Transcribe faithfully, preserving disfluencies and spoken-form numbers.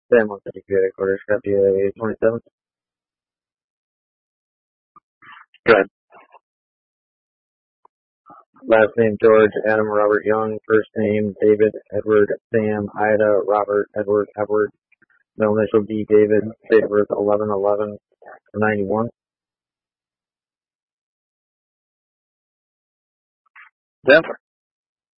San Juan City, P A, quarter Scott P A twenty-seven. Good. Last name George, Adam Robert Young. First name David Edward Sam Ida Robert Edward Edward. Middle initial D David. Date of birth eleven eleven ninety-one. Denver.